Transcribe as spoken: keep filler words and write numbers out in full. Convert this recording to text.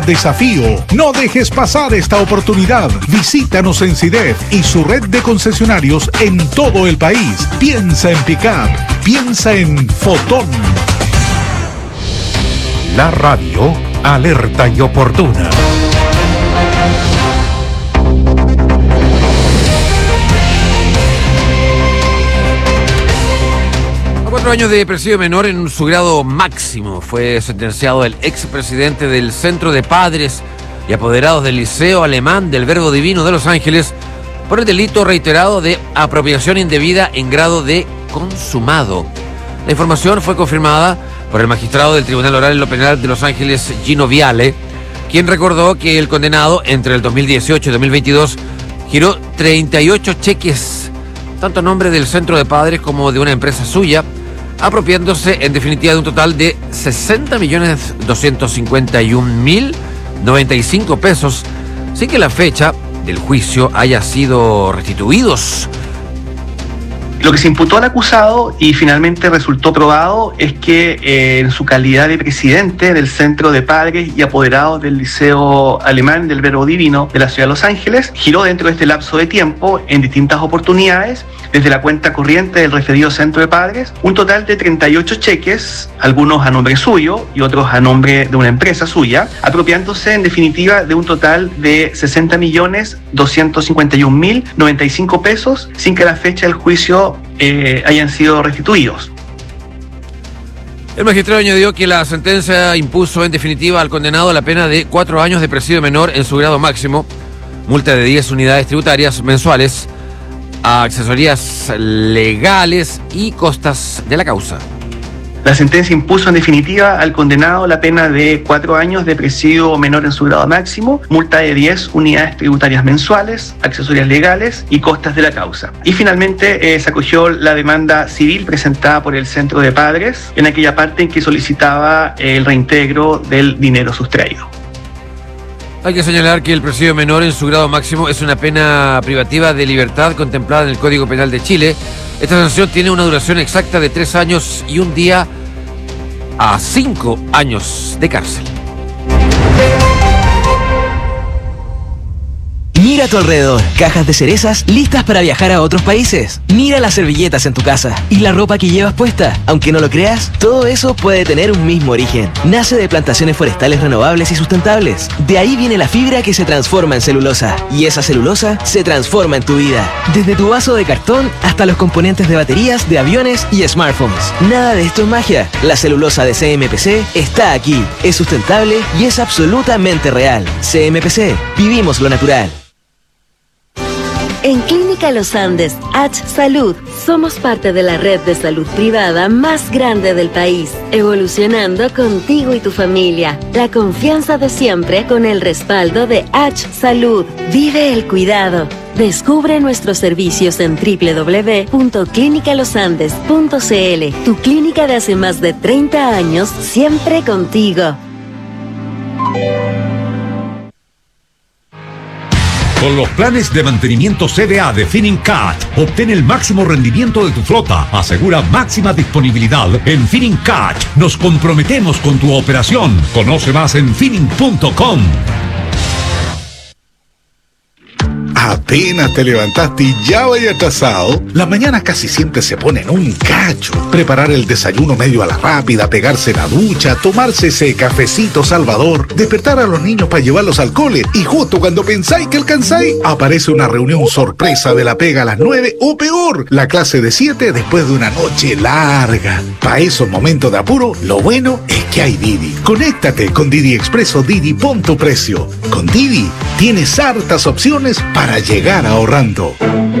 Desafío. No dejes pasar esta oportunidad. Visítanos en SIDEF y su red de concesionarios en todo el país. Piensa en pick-up. Piensa en Fotón. La radio alerta y oportuna. Cuatro años de presidio menor en su grado máximo fue sentenciado el expresidente del Centro de Padres y Apoderados del Liceo Alemán del Verbo Divino de Los Ángeles por el delito reiterado de apropiación indebida en grado de consumado. La información fue confirmada por el magistrado del Tribunal Oral en lo Penal de Los Ángeles, Gino Viale, quien recordó que el condenado entre el dos mil dieciocho y dos mil veintidós giró treinta y ocho cheques, tanto a nombre del Centro de Padres como de una empresa suya, apropiándose en definitiva de un total de sesenta millones doscientos cincuenta y un mil noventa y cinco pesos, sin que la fecha del juicio haya sido restituidos. Lo que se imputó al acusado y finalmente resultó probado es que eh, en su calidad de presidente del Centro de Padres y Apoderados del Liceo Alemán del Verbo Divino de la Ciudad de Los Ángeles, giró dentro de este lapso de tiempo en distintas oportunidades desde la cuenta corriente del referido Centro de Padres un total de treinta y ocho cheques, algunos a nombre suyo y otros a nombre de una empresa suya, apropiándose en definitiva de un total de sesenta millones doscientos cincuenta y un mil noventa y cinco pesos sin que a la fecha del juicio eh, hayan sido restituidos. El magistrado añadió que la sentencia impuso en definitiva al condenado la pena de cuatro años de presidio menor en su grado máximo, multa de diez unidades tributarias mensuales, a asesorías legales y costas de la causa. La sentencia impuso en definitiva al condenado la pena de cuatro años de presidio menor en su grado máximo, multa de diez unidades tributarias mensuales, accesorias legales y costas de la causa. Y finalmente eh, se acogió la demanda civil presentada por el Centro de Padres en aquella parte en que solicitaba el reintegro del dinero sustraído. Hay que señalar que el presidio menor en su grado máximo es una pena privativa de libertad contemplada en el Código Penal de Chile. Esta sanción tiene una duración exacta de tres años y un día a cinco años de cárcel. Mira a tu alrededor, cajas de cerezas listas para viajar a otros países. Mira las servilletas en tu casa y la ropa que llevas puesta. Aunque no lo creas, todo eso puede tener un mismo origen. Nace de plantaciones forestales renovables y sustentables. De ahí viene la fibra que se transforma en celulosa. Y esa celulosa se transforma en tu vida. Desde tu vaso de cartón hasta los componentes de baterías, de aviones y smartphones. Nada de esto es magia. La celulosa de C M P C está aquí. Es sustentable y es absolutamente real. C M P C. Vivimos lo natural. En Clínica Los Andes, H Salud, somos parte de la red de salud privada más grande del país, evolucionando contigo y tu familia. La confianza de siempre con el respaldo de H Salud. Vive el cuidado. Descubre nuestros servicios en doble u doble u doble u punto clínica los andes punto c l. Tu clínica de hace más de treinta años, siempre contigo. Con los planes de mantenimiento C D A de Finincat, obtén el máximo rendimiento de tu flota. Asegura máxima disponibilidad en Finincat. Nos comprometemos con tu operación. Conoce más en finning punto com. Apenas te levantaste y ya vaya atrasado. Las mañanas casi siempre se ponen un cacho. Preparar el desayuno medio a la rápida, pegarse la ducha, tomarse ese cafecito salvador, despertar a los niños para llevarlos al cole y justo cuando pensáis que alcanzáis, aparece una reunión sorpresa de la pega a las nueve o peor, la clase de siete después de una noche larga. Para esos momentos de apuro, lo bueno es que hay Didi. Conéctate con Didi Express o Didi Pon tu Precio. Con Didi tienes hartas opciones para llegar ahorrando.